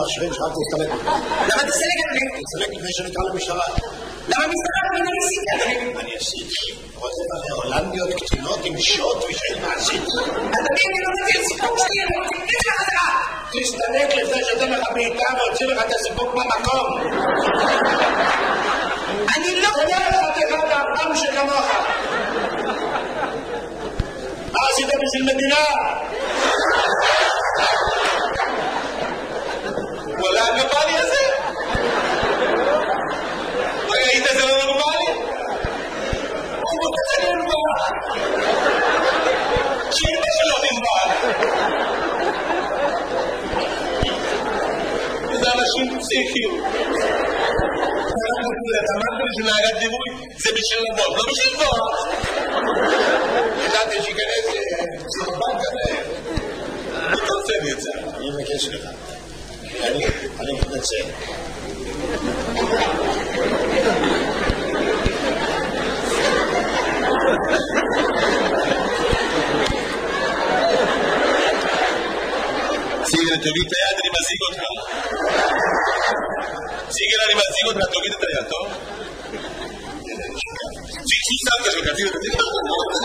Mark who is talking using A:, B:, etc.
A: השכן שלך תסתלק.
B: למה תסתלק, אדוני?
A: תסתלק לפני שנקרא למשטרה.
B: למה משטרה? אני ניסיתי, אדוני.
A: אני עשיתי. רוצה להולנדיות קטינות עם שוט ושאין מעשית.
B: אדוני, אני לא רוצה סיפוק שלי, אני רוצה לתת לך חזרה.
A: תסתלק לפני שאתן לך בעיקר והוציא לך את הסיפוק במקום.
B: אני לא...
A: זה לא חתיכה באפם שכמוך. מה עשית בשביל מדינה?
C: וואלה, הנורמלי הזה? ראית זה לא נורמלי? הוא מותק נורמל. שאימא שלו נורמל. זה אנשים פסיכיים. אמרת לי שנהגת דימוי זה בשביל לבוא, לא בשביל לבוא.
A: ידעתי שיכנס צלובן כזה.
C: אתה רוצה לי את זה?
A: אני מבקש לך. אני מתנצל.
C: סיגל, תוריד את היד, אני מזיג אותך. סיגל, אני מזיג אותך, תוריד את היד, טוב? שמת שלך, תוריד את היד.